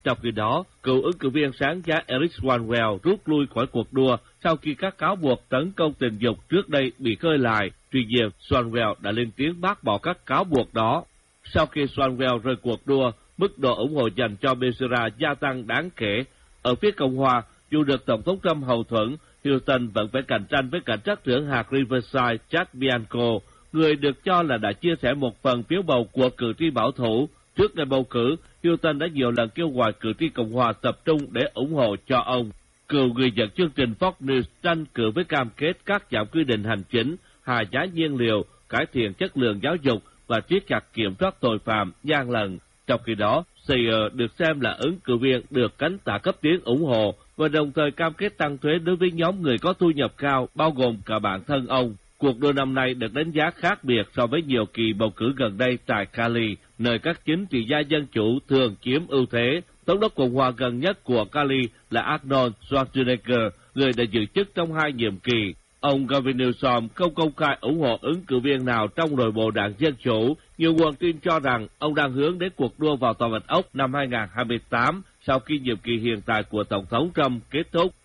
Trong khi đó, cựu ứng cử viên sáng giá Eric Swalwell rút lui khỏi cuộc đua sau khi các cáo buộc tấn công tình dục trước đây bị khơi lại. Tuy nhiên, Swalwell đã lên tiếng bác bỏ các cáo buộc đó. Sau khi Swalwell rời cuộc đua, mức độ ủng hộ dành cho Becerra gia tăng đáng kể. Ở phía Cộng hòa, dù được Tổng thống Trump hậu thuẫn, Houston vẫn phải cạnh tranh với cảnh sát trưởng hạt Riverside Chad Bianco, người được cho là đã chia sẻ một phần phiếu bầu của cử tri bảo thủ. Trước ngày bầu cử, Houston đã nhiều lần kêu gọi cử tri Cộng hòa tập trung để ủng hộ cho ông. Cựu người dẫn chương trình Fox News tranh cử với cam kết cắt giảm quy định hành chính, hạ giá nhiên liệu, cải thiện chất lượng giáo dục và siết chặt kiểm soát tội phạm, gian lận. Trong khi đó, Steyer được xem là ứng cử viên được cánh tả cấp tiến ủng hộ và đồng thời cam kết tăng thuế đối với nhóm người có thu nhập cao, bao gồm cả bản thân ông. Cuộc đua năm nay được đánh giá khác biệt so với nhiều kỳ bầu cử gần đây tại Cali, nơi các chính trị gia dân chủ thường chiếm ưu thế. Thống đốc Cộng hòa gần nhất của Cali là Arnold Schwarzenegger, người đã giữ chức trong 2 nhiệm kỳ. Ông Gavin Newsom không công khai ủng hộ ứng cử viên nào trong nội bộ đảng Dân Chủ. Nhiều nguồn tin cho rằng ông đang hướng đến cuộc đua vào Tòa Bạch Ốc năm 2028 sau khi nhiệm kỳ hiện tại của Tổng thống Trump kết thúc.